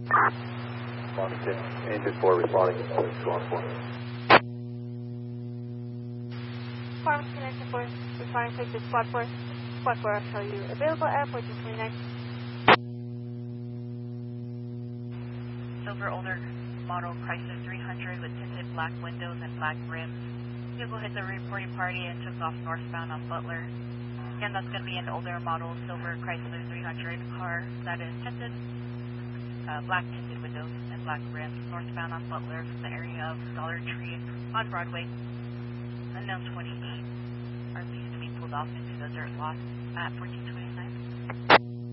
Washington, engine 4 responding to 214. Washington, engine 4 responding to squad 4. Squad 4, I'll tell you. Available at 1429. Silver older model Chrysler 300 with tinted black windows and black rims. Vehicle hit the reporting party and took off northbound on Butler. Again, that's going to be an older model silver Chrysler 300 car that is tinted, black tinted windows and black rims, northbound on Butler from the area of Dollar Tree on Broadway. Unknown 28 are pleased to be pulled off into the dirt lot at 1429.